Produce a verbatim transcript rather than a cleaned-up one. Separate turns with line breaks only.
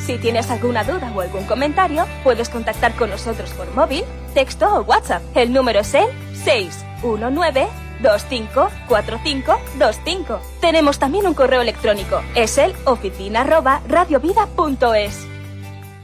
Si tienes alguna duda o algún comentario, puedes contactar con nosotros por móvil, texto o WhatsApp. El número es el seis uno nueve dos cinco cuatro cinco dos cinco. Tenemos también un correo electrónico, es el oficina arroba radiovida punto es.